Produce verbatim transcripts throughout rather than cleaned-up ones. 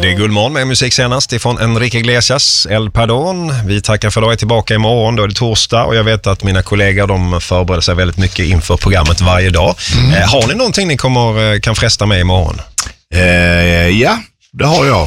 Det är Guldmorgon med musik senast ifrån Enrique Iglesias, El Pardon. Vi tackar för att jag är tillbaka imorgon, då är det torsdag och jag vet att mina kollegor de förbereder sig väldigt mycket inför programmet varje dag. Mm. Eh, har ni någonting ni kommer, kan fresta med imorgon? Eh, ja, det har jag.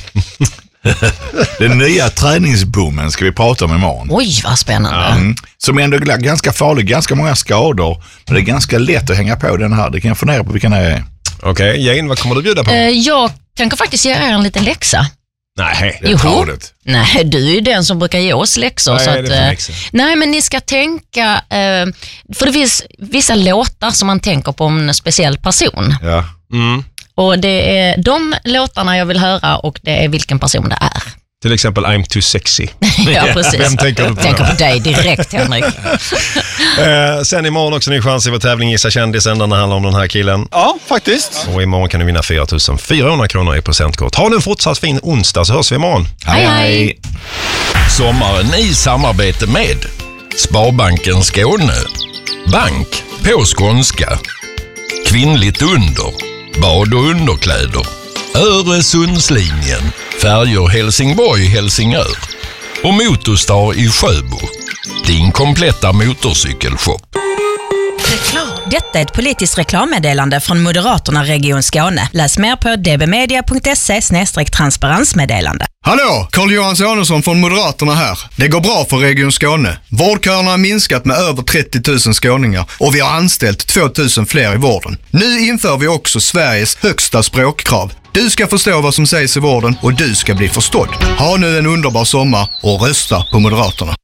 Den nya träningsboomen ska vi prata om imorgon. Oj, vad spännande. Mm. Som är ändå ganska farlig, ganska många skador. Men det är ganska lätt att hänga på den här. Det kan jag fundera på vilken det är. Okej, okay. Jane, vad kommer du bjuda på? Uh, jag tänker faktiskt ge er en liten läxa. Nej, det är tradigt. Nej, du är ju den som brukar ge oss läxor. Vad så är att, det för läxor? Nej, men ni ska tänka, uh, för det finns vissa låtar som man tänker på om en speciell person. Ja. Mm. Och det är de låtarna jag vill höra och det är vilken person det är. Till exempel I'm too sexy. Ja, precis. Vem tänker du på? Tänker på dig direkt, Henrik. eh, sen imorgon också en chans i vår tävling Gissa kändisen. Den handlar om den här killen. Ja, faktiskt. Och imorgon kan du vinna fyra tusen fyrahundra kronor i presentkort. Ha en fortsatt fin onsdag så hörs vi imorgon. Hej, hej. Sommaren i samarbete med Sparbanken Skåne. Bank på skånska. Kvinnligt under. Bad och underkläder. Öresundslinjen. Färjor Helsingborg-Helsingör. Och Motorstar i Sjöbo. Din kompletta motorcykelshop. Reklam. Detta är ett politiskt reklammeddelande från Moderaterna Region Skåne. Läs mer på dbmedia punkt se slash transparensmeddelande. Hallå, Carl-Johan Sonesson från Moderaterna här. Det går bra för Region Skåne. Vårdköerna har minskat med över trettio tusen skåningar och vi har anställt två tusen fler i vården. Nu inför vi också Sveriges högsta språkkrav. Du ska förstå vad som sägs i vården och du ska bli förstådd. Ha nu en underbar sommar och rösta på Moderaterna.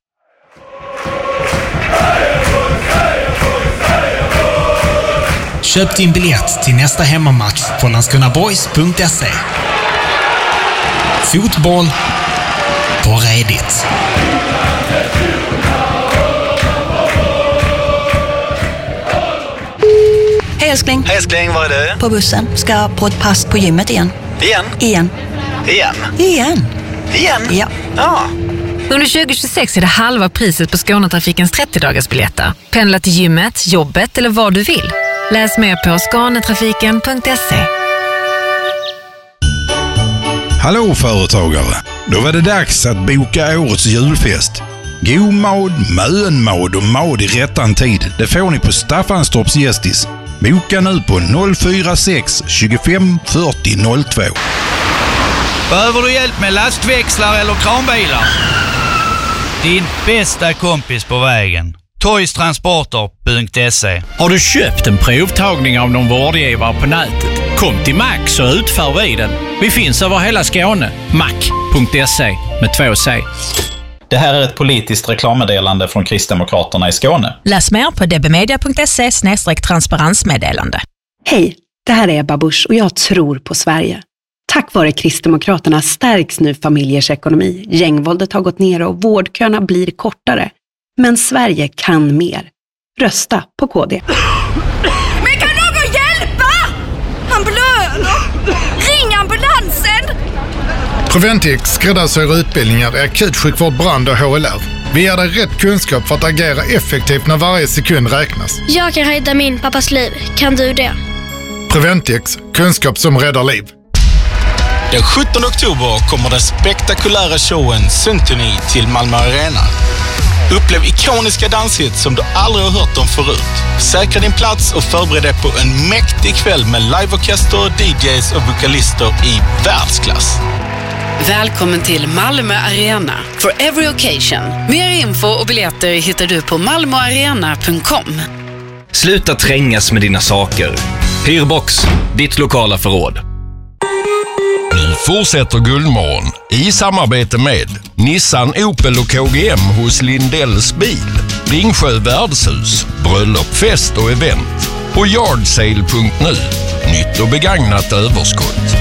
Köp din biljett till nästa hemmamatch på landskrona boys punkt se. Fotboll på redigt. Hej älskling. Hej älskling, var är du? På bussen. Ska på ett pass på gymmet igen. Igen? Igen. Igen? Igen. Igen? Ja. Ja. Under tjugo tjugosex är det halva priset på Skånetrafikens trettio-dagarsbiljetter. Pendla till gymmet, jobbet eller vad du vill. Läs mer på skånetrafiken punkt se. Hallå företagare! Då var det dags att boka årets julfest. God mad, mönmad och mad i rättan tid. Det får ni på Staffanstorps Gästis. Boka nu på noll fyra sex tjugofem fyrtio noll två. Behöver du hjälp med lastväxlar eller kranbilar? Din bästa kompis på vägen. toys transporter punkt se. Har du köpt en provtagning av någon vårdgivare på nätet? Kom till Max och utför vi den. Vi finns över hela Skåne. mac punkt se med två C. Det här är ett politiskt reklammeddelande från Kristdemokraterna i Skåne. Läs mer på dbmedia punkt se slash transparensmeddelande. Hej, det här är Ebba Busch och jag tror på Sverige. Tack vare Kristdemokraterna stärks nu familjers ekonomi. Gängvåldet har gått ner och vårdköerna blir kortare. Men Sverige kan mer. Rösta på K D. Men kan någon hjälpa? Han blöder. Ring ambulansen. Preventix skräddarsyr utbildningar i akutsjukvård, brand och H L R. Vi ger dig rätt kunskap för att agera effektivt när varje sekund räknas. Jag kan rädda min pappas liv. Kan du det? Preventix, kunskap som räddar liv. Den sjuttonde oktober kommer den spektakulära showen Symphony till Malmö Arena. Upplev ikoniska danshits som du aldrig har hört om förut. Säkra din plats och förbered dig på en mäktig kväll med liveorkester, D Js och vokalister i världsklass. Välkommen till Malmö Arena for every occasion. Mer info och biljetter hittar du på malmoarena punkt com. Sluta trängas med dina saker. Hyrbox, ditt lokala förråd. Nu fortsätter Guldmorgon i samarbete med Nissan, Opel och K G M hos Lindells bil, Ringsjö värdshus, bröllop, fest och event och yardsale punkt nu. Nytt och begagnat överskott.